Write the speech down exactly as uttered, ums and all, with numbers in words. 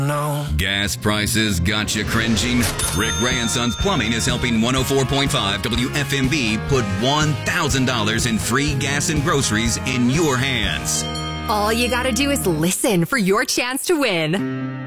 No. Gas prices got you cringing? Rick Ray and Sons Plumbing is helping one oh four point five W F M B put one thousand dollars in free gas and groceries in your hands. All you gotta do is listen for your chance to win.